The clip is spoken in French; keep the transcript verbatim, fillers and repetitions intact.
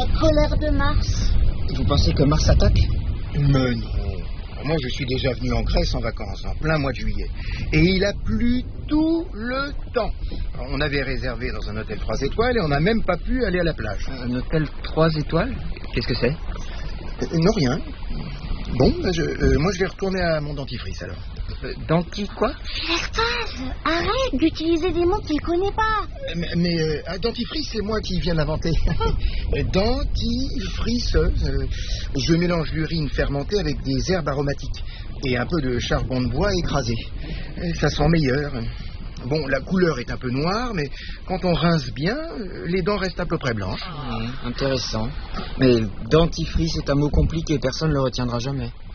La colère de Mars. Vous pensez que Mars attaque? Mais non. Moi, je suis déjà venu en Grèce en vacances, en plein mois de juillet. Et il a plu tout le temps. On avait réservé dans un hôtel trois étoiles et on n'a même pas pu aller à la plage. Un hôtel trois étoiles? Qu'est-ce que c'est? euh, Non, rien. Bon, ben je, euh, moi, je vais retourner à mon dentifrice, alors. euh, Denti quoi? Gertaz, arrête d'utiliser des mots qu'il connaît pas. Mais, mais euh, un dentifrice, c'est moi qui viens d'inventer. Dentifriceuse. Euh, je mélange l'urine fermentée avec des herbes aromatiques et un peu de charbon de bois écrasé. Et ça sent meilleur. Bon, la couleur est un peu noire, mais quand on rince bien, les dents restent à peu près blanches. Mmh, intéressant. Mais dentifrice est un mot compliqué, personne ne le retiendra jamais.